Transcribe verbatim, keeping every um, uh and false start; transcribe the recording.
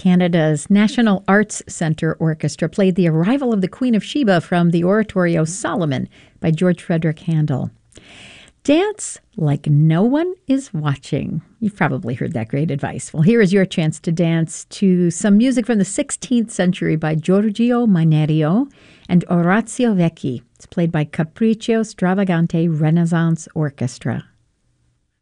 Canada's National Arts Centre Orchestra played The Arrival of the Queen of Sheba from the oratorio Solomon by George Frederick Handel. Dance like no one is watching. You've probably heard that great advice. Well, here is your chance to dance to some music from the sixteenth century by Giorgio Mainerio and Orazio Vecchi. It's played by Capriccio Stravagante Renaissance Orchestra.